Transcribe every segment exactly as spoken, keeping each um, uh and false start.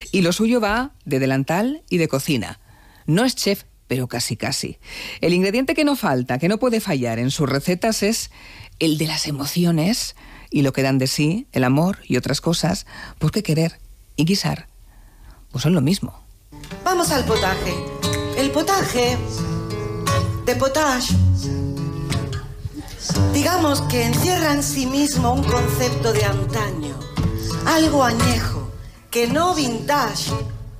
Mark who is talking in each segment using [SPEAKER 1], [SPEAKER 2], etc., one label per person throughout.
[SPEAKER 1] Y lo suyo va de delantal y de cocina. No es chef, pero casi casi. El ingrediente que no falta, que no puede fallar en sus recetas es el de las emociones y lo que dan de sí, el amor y otras cosas, porque querer y guisar, pues son lo mismo.
[SPEAKER 2] Vamos al potaje. El potaje de potage, digamos que encierra en sí mismo un concepto de antaño, algo añejo, que no vintage.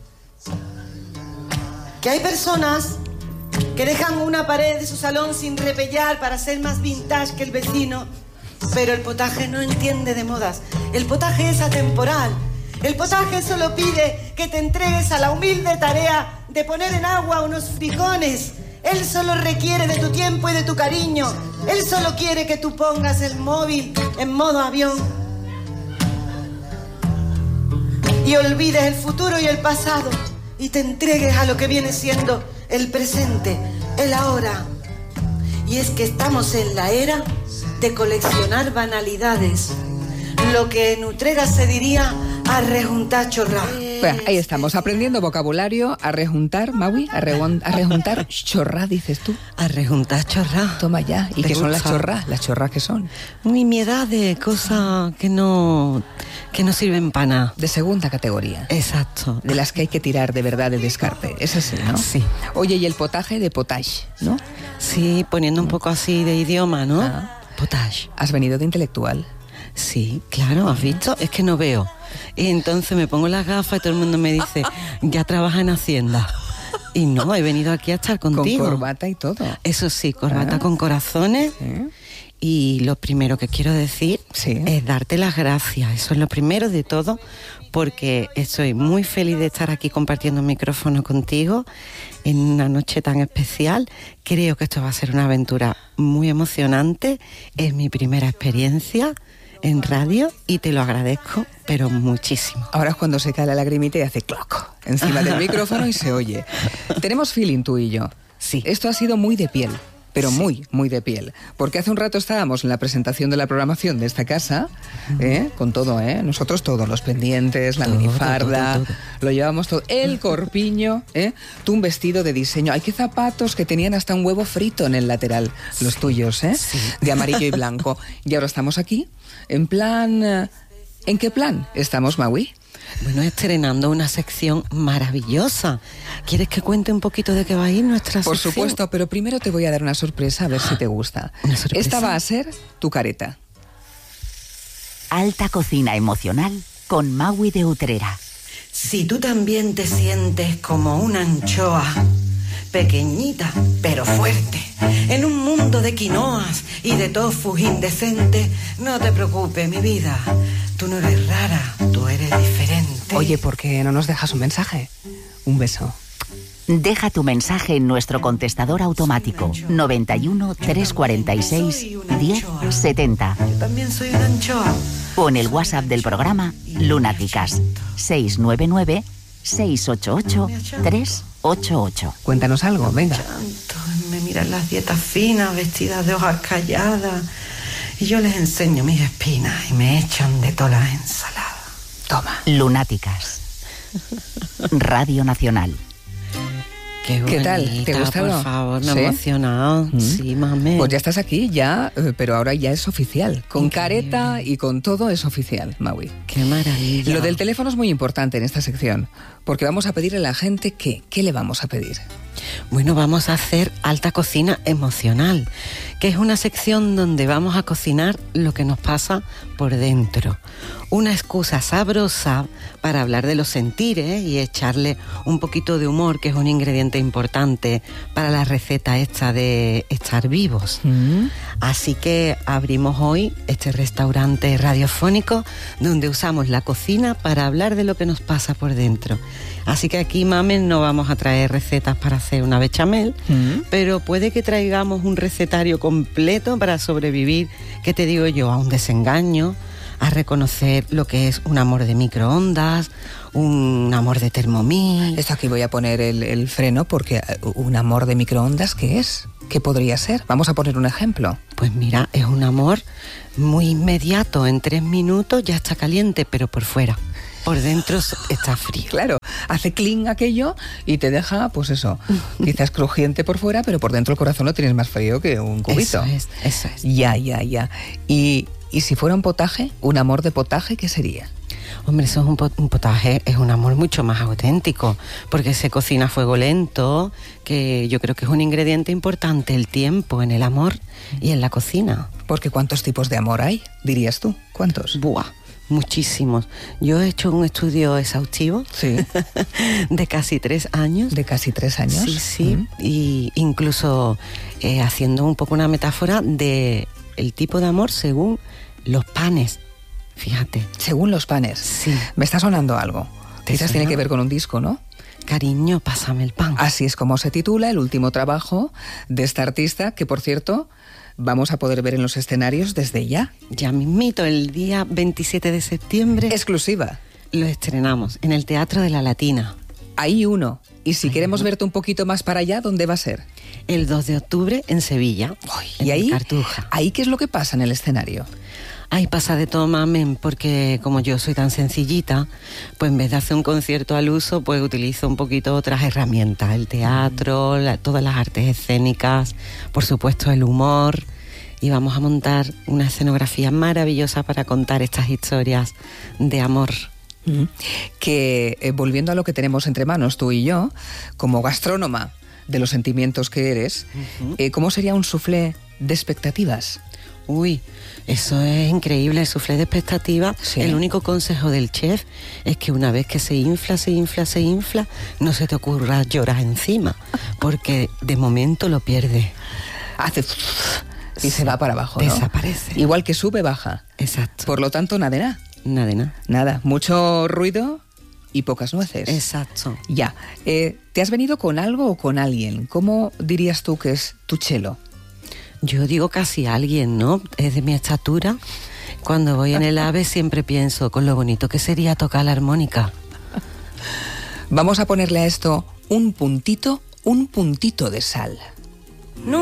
[SPEAKER 2] Que hay personas que dejan una pared de su salón sin repellar para ser más vintage que el vecino, pero el potaje no entiende de modas. El potaje es atemporal. El potaje solo pide que te entregues a la humilde tarea de poner en agua unos frijoles. Él solo requiere de tu tiempo y de tu cariño. Él solo quiere que tú pongas el móvil en modo avión y olvides el futuro y el pasado y te entregues a lo que viene siendo el presente, el ahora. Y es que estamos en la era de coleccionar banalidades, lo que en Utrera se diría a rejuntar chorrá.
[SPEAKER 1] Bueno, ahí estamos, aprendiendo vocabulario, a rejuntar, Maui, a, rejun- a rejuntar chorrá, dices tú.
[SPEAKER 2] A rejuntar chorrá.
[SPEAKER 1] Toma ya. ¿Y
[SPEAKER 2] ¿Te
[SPEAKER 1] qué son las
[SPEAKER 2] gusta?
[SPEAKER 1] chorrás? ¿Las chorrás qué son?
[SPEAKER 2] Mi miedad de cosas que no, que no sirven para nada.
[SPEAKER 1] De segunda categoría.
[SPEAKER 2] Exacto.
[SPEAKER 1] De las que hay que tirar de verdad de descarte. Es así, ¿no?
[SPEAKER 2] Sí.
[SPEAKER 1] Oye, y el potaje de potage, ¿no?
[SPEAKER 2] Sí, poniendo un poco así de idioma, ¿no?
[SPEAKER 1] Ah.
[SPEAKER 2] Potage.
[SPEAKER 1] Has venido de intelectual.
[SPEAKER 2] Sí, claro, ¿has visto? Es que no veo. Y entonces me pongo las gafas y todo el mundo me dice, ya trabaja en Hacienda. Y no, he venido aquí a estar contigo.
[SPEAKER 1] Con corbata y todo.
[SPEAKER 2] Eso sí, corbata
[SPEAKER 1] Ah.
[SPEAKER 2] con corazones.
[SPEAKER 1] ¿Eh?
[SPEAKER 2] Y lo primero que quiero decir
[SPEAKER 1] Sí.
[SPEAKER 2] es darte las gracias. Eso es lo primero de todo, porque estoy muy feliz de estar aquí compartiendo un micrófono contigo en una noche tan especial. Creo que esto va a ser una aventura muy emocionante. Es mi primera experiencia en radio y te lo agradezco, pero muchísimo.
[SPEAKER 1] Ahora es cuando se cae la lagrimita y hace cloc encima del micrófono y se oye. Tenemos feeling tú y yo.
[SPEAKER 2] Sí.
[SPEAKER 1] Esto ha sido muy de piel, pero
[SPEAKER 2] Sí.
[SPEAKER 1] muy, muy de piel. Porque hace un rato estábamos en la presentación de la programación de esta casa, ¿eh? Con todo, ¿eh? Nosotros todos, los pendientes, la
[SPEAKER 2] Todo,
[SPEAKER 1] minifarda,
[SPEAKER 2] todo, todo.
[SPEAKER 1] lo llevamos todo. El corpiño, ¿eh? Tú un vestido de diseño. Hay que zapatos que tenían hasta un huevo frito en el lateral, los tuyos, ¿eh?
[SPEAKER 2] Sí.
[SPEAKER 1] De amarillo y blanco. Y ahora estamos aquí, en plan... eh, ¿En qué plan estamos, Maui?
[SPEAKER 2] Bueno, estrenando una sección maravillosa. ¿Quieres que cuente un poquito de qué va a ir nuestra
[SPEAKER 1] Por
[SPEAKER 2] sección?
[SPEAKER 1] supuesto, pero primero te voy a dar una sorpresa, a ver si te gusta.
[SPEAKER 2] ¿Una sorpresa?
[SPEAKER 1] Esta va a ser tu careta.
[SPEAKER 3] Alta cocina emocional con Maui de Utrera.
[SPEAKER 2] Si tú también te sientes como una anchoa, pequeñita pero fuerte, en un mundo de quinoas y de tofus indecentes, no te preocupes, mi vida. Tú no eres rara, tú eres diferente.
[SPEAKER 1] Oye, ¿por qué no nos dejas un mensaje? Un beso.
[SPEAKER 3] Deja tu mensaje en nuestro contestador automático noventa y uno, trescientos cuarenta y seis, diez setenta
[SPEAKER 2] Yo también soy una anchoa.
[SPEAKER 3] o en el WhatsApp del programa Lunáticas seis nueve nueve, seis ocho ocho, tres ocho ocho.
[SPEAKER 1] Cuéntanos algo, venga.
[SPEAKER 2] Tanto, me miran las dietas finas, vestidas de hojas calladas, y yo les enseño mis espinas y me echan de todas las ensaladas.
[SPEAKER 1] Toma.
[SPEAKER 3] Lunáticas. Radio Nacional.
[SPEAKER 2] Qué,
[SPEAKER 1] ¿Qué tal?
[SPEAKER 2] bonita,
[SPEAKER 1] ¿Te ha gustado?
[SPEAKER 2] Por favor, me
[SPEAKER 1] ¿Sí?
[SPEAKER 2] ha emocionado.
[SPEAKER 1] Mm.
[SPEAKER 2] Sí, mami.
[SPEAKER 1] Pues ya estás aquí, ya, eh, pero ahora ya es oficial. Con
[SPEAKER 2] Increíble.
[SPEAKER 1] careta y con todo es oficial, Maui.
[SPEAKER 2] Qué maravilla.
[SPEAKER 1] Lo del teléfono es muy importante en esta sección, porque vamos a pedirle a la gente que, ¿qué le vamos a pedir?
[SPEAKER 2] Bueno, vamos a hacer alta cocina emocional, que es una sección donde vamos a cocinar lo que nos pasa por dentro. Una excusa sabrosa para hablar de los sentires y echarle un poquito de humor, que es un ingrediente importante para la receta esta de estar vivos.
[SPEAKER 1] Mm.
[SPEAKER 2] Así que abrimos hoy este restaurante radiofónico donde usamos la cocina para hablar de lo que nos pasa por dentro. Así que aquí, mamen, no vamos a traer recetas para hacer una bechamel,
[SPEAKER 1] Mm.
[SPEAKER 2] pero puede que traigamos un recetario completo para sobrevivir, ¿qué te digo yo?, a un desengaño, a reconocer lo que es un amor de microondas, un amor de Thermomix.
[SPEAKER 1] Esto aquí voy a poner el, el freno porque eh, un amor de microondas, ¿qué es? ¿Qué podría ser? Vamos a poner un ejemplo.
[SPEAKER 2] Pues mira, es un amor muy inmediato, en tres minutos ya está caliente, pero por fuera. Por dentro está frío.
[SPEAKER 1] Claro, hace cling aquello y te deja, pues eso, quizás crujiente por fuera, pero por dentro el corazón lo tienes más frío que un cubito.
[SPEAKER 4] Eso es, eso es.
[SPEAKER 1] Ya, ya, ya. Y, y si fuera un potaje, un amor de potaje, ¿qué sería?
[SPEAKER 4] Hombre, eso es un, pot- un potaje, es un amor mucho más auténtico, porque se cocina a fuego lento, que yo creo que es un ingrediente importante, el tiempo en el amor y en la cocina.
[SPEAKER 1] Porque ¿cuántos tipos de amor hay, dirías tú? ¿Cuántos?
[SPEAKER 4] Buah, muchísimos. Yo he hecho un estudio exhaustivo
[SPEAKER 1] Sí.
[SPEAKER 4] de casi tres años.
[SPEAKER 1] ¿De casi tres años?
[SPEAKER 4] Sí, sí,
[SPEAKER 1] Mm.
[SPEAKER 4] y incluso eh, haciendo un poco una metáfora de el tipo de amor según los panes. Fíjate.
[SPEAKER 1] Según los panes.
[SPEAKER 4] Sí.
[SPEAKER 1] Me está sonando algo.
[SPEAKER 4] ¿Te
[SPEAKER 1] Quizás
[SPEAKER 4] suena?
[SPEAKER 1] tiene que ver con un disco, ¿no?
[SPEAKER 4] Cariño, pásame el pan.
[SPEAKER 1] Así es como se titula el último trabajo de esta artista, que por cierto vamos a poder ver en los escenarios desde ya.
[SPEAKER 4] Ya mismito, el día veintisiete de septiembre
[SPEAKER 1] Exclusiva.
[SPEAKER 4] lo estrenamos en el Teatro de la Latina.
[SPEAKER 1] Ahí uno. Y si
[SPEAKER 4] Ahí
[SPEAKER 1] queremos
[SPEAKER 4] uno.
[SPEAKER 1] verte un poquito más para allá, ¿dónde va a ser?
[SPEAKER 4] El dos de octubre en Sevilla, en
[SPEAKER 1] Y
[SPEAKER 4] el
[SPEAKER 1] ahí,
[SPEAKER 4] Cartuja.
[SPEAKER 1] ahí, ¿qué es lo que pasa en el escenario?
[SPEAKER 4] Ay, pasa de todo, mamen, porque como yo soy tan sencillita, pues en vez de hacer un concierto al uso, pues utilizo un poquito otras herramientas, el teatro, la- todas las artes escénicas, por supuesto el humor, y vamos a montar una escenografía maravillosa para contar estas historias de amor.
[SPEAKER 1] Mm. Que, eh, volviendo a lo que tenemos entre manos, tú y yo, como gastrónoma de los sentimientos que eres,
[SPEAKER 4] Ujú.
[SPEAKER 1] eh, ¿cómo sería un soufflé de expectativas?
[SPEAKER 4] Uy, eso es increíble, el soufflé de expectativa.
[SPEAKER 1] Sí.
[SPEAKER 4] El único consejo del chef es que una vez que se infla, se infla, se infla, no se te ocurra llorar encima, porque de momento lo pierde.
[SPEAKER 1] Hace... y se va para abajo, ¿no?
[SPEAKER 4] Desaparece.
[SPEAKER 1] Igual que sube, baja.
[SPEAKER 4] Exacto.
[SPEAKER 1] Por lo tanto, nada de nada.
[SPEAKER 4] Nada de nada.
[SPEAKER 1] Nada, mucho ruido y pocas nueces.
[SPEAKER 4] Exacto.
[SPEAKER 1] Ya. Eh, ¿Te has venido con algo o con alguien? ¿Cómo dirías tú que es tu chelo?
[SPEAKER 4] Yo digo casi alguien, ¿no? Es de mi estatura. Cuando voy en el AVE siempre pienso con lo bonito que sería tocar la armónica.
[SPEAKER 1] Vamos a ponerle a esto un puntito, un puntito de sal.